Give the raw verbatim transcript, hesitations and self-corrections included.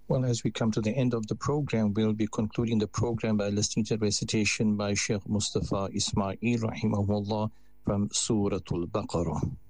Well, as we come to the end of the program, we'll be concluding the program by listening to the recitation by Sheikh Mustafa Ismail rahimahullah from Surah Al-Baqarah.